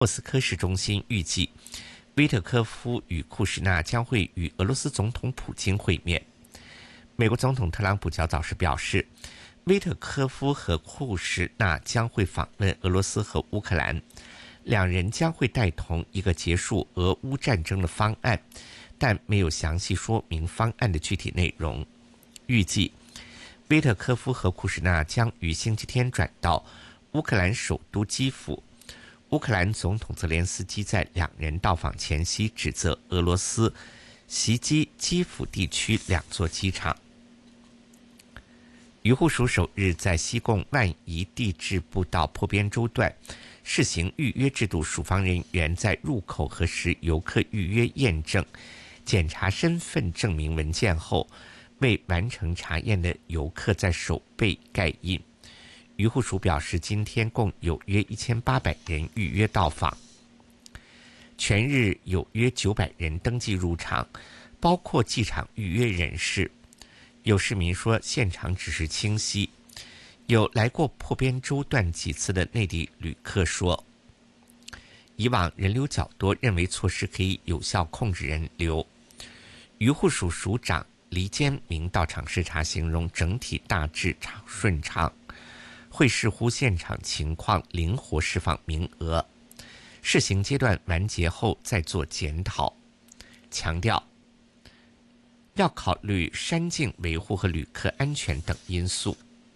莫斯科市中心预计，维特科夫与库什纳将会与俄罗斯总统普京会面。美国总统特朗普较早时表示，维特科夫和库什纳将会访问俄罗斯和乌克兰，两人将会带同一个结束俄乌战争的方案，但没有详细说明方案的具体内容。预计维特科夫和库什纳将于星期天转到乌克兰首都基辅。乌克兰总统泽连斯基在两人到访前夕指责俄罗斯袭击基辅地区2座机场。渔护署首日在西贡万宜地质步道坡边州段试行预约制度，署方人员在入口核实游客预约验证、检查身份证明文件后，未完成查验的游客在手背盖印。渔护署表示，今天共有约1800人预约到访，全日有约900人登记入场，包括机场预约人士。有市民说，现场只是清晰。有来过坡边州段几次的内地旅客说，以往人流较多，认为措施可以有效控制人流。渔护署署长黎坚明到场视察，形容整体大致顺畅，会视乎现场情况灵活释放名额，试行阶段完结后再做检讨，强调要考虑山径维护和旅客安全等因素。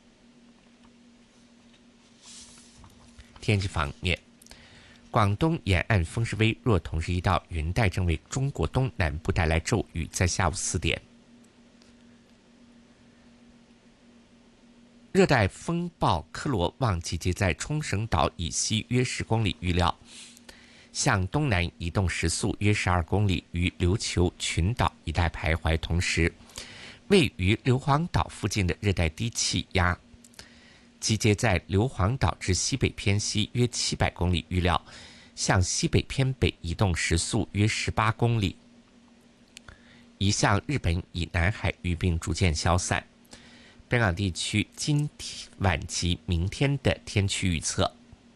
天气方面，广东沿岸风势微弱，同时一道云带正为中国东南部带来骤雨。在下午4点，热带风暴科罗旺集结在冲绳岛以西约10公里，预料向东南移动，时速约12公里，于琉球群岛一带徘徊。同时，位于硫磺岛附近的热带低气压集结在硫磺岛至西北偏西约700公里，预料向西北偏北移动，时速约18公里，移向日本以南海域并逐渐消散。本港地区今晚及明天的天气预测：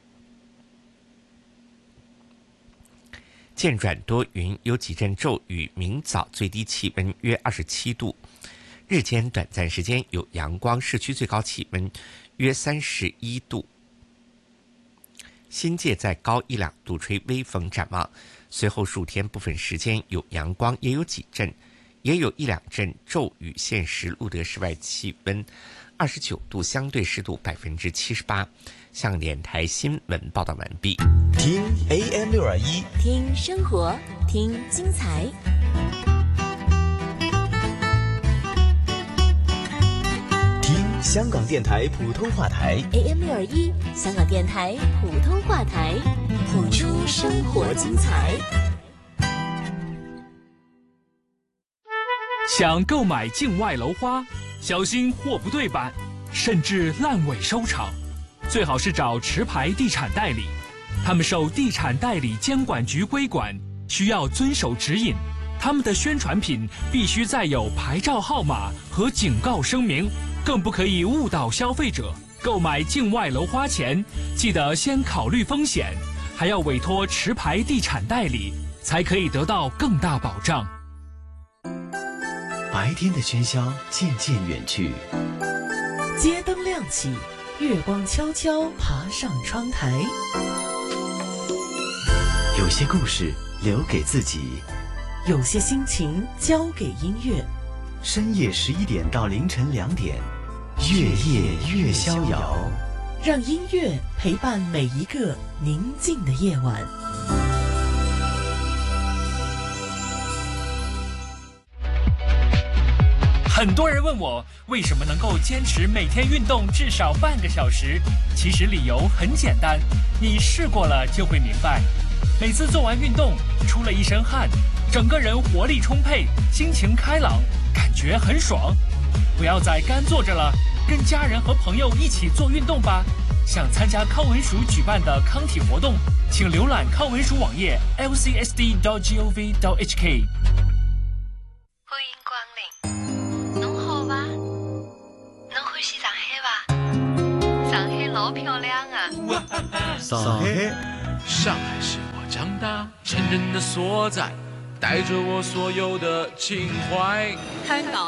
渐转多云，有几阵骤雨，明早最低气温约27度，日间短暂时间有阳光，市区最高气温约31度，新界再高1-2度，吹微风。展望随后数天部分时间有阳光，也有1-2阵骤雨，现时录得室外气温29度，相对湿度78%。香港电台新闻报道完毕。 听 AM621， 听生活，听精彩。 听香港电台普通话台 AM621，香港电台普通话台，谱出生活精彩。 想购买境外楼花，小心货不对版，甚至烂尾收场，最好是找持牌地产代理，他们受地产代理监管局规管，需要遵守指引。他们的宣传品必须载有牌照号码和警告声明，更不可以误导消费者。购买境外楼花前，记得先考虑风险，还要委托持牌地产代理，才可以得到更大保障。 白天的喧嚣渐渐远去， 街灯亮起，月光悄悄爬上窗台。 有些故事留给自己， 有些心情交给音乐。 深夜11点到凌晨2点，月夜越逍遥， 让音乐陪伴每一个宁静的夜晚。 很多人问我为什么能够坚持每天运动至少半个小时，其实理由很简单，你试过了就会明白。每次做完运动，出了一身汗，整个人活力充沛，心情开朗，感觉很爽。不要再干坐着了，跟家人和朋友一起做运动吧。想参加康文署举办的康体活动，请浏览康文署网页 lcsd.gov.hk。 欢迎光临，侬好吧？侬欢喜上海吧？上海老漂亮啊！ 上海上海市大，成人的所在，带着我所有的情怀。 香港